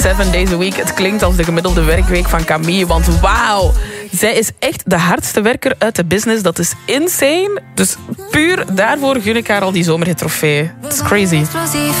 7 days a week. Het klinkt als de gemiddelde werkweek van Camille, want wauw. Zij is echt de hardste werker uit de business. Dat is insane. Dus puur daarvoor gun ik haar al die zomerhit trofee. Het is crazy.